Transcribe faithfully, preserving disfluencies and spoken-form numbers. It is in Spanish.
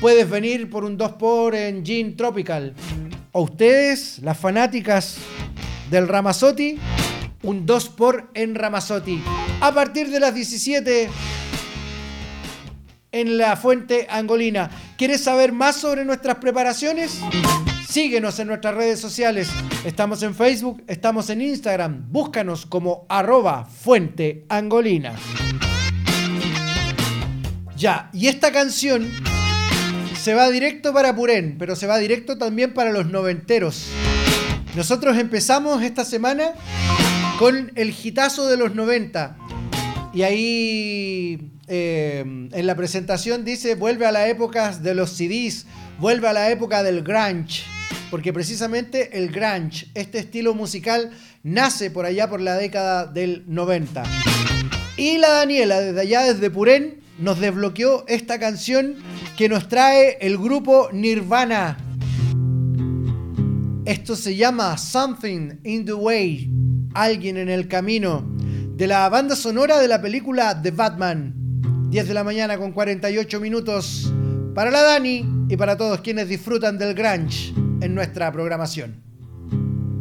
puedes venir por un dos por en Gin Tropical. O ustedes, las fanáticas del Ramazzotti, un dos por en Ramazzotti. A partir de las diecisiete en la Fuente Angolina. ¿Quieres saber más sobre nuestras preparaciones? Síguenos en nuestras redes sociales. Estamos en Facebook, estamos en Instagram. Búscanos como arroba Fuente Angolina. Ya, y esta canción se va directo para Purén, pero se va directo también para los noventeros. Nosotros empezamos esta semana con el hitazo de los noventa. Y ahí eh, en la presentación dice, vuelve a la época de los C Ds, vuelve a la época del grunge. Porque precisamente el grunge, este estilo musical, nace por allá por la década del noventa. Y la Daniela, desde allá, desde Purén, nos desbloqueó esta canción que nos trae el grupo Nirvana. Esto se llama Something in the Way, Alguien en el Camino, de la banda sonora de la película The Batman. diez de la mañana con cuarenta y ocho minutos para la Dani y para todos quienes disfrutan del grunge en nuestra programación.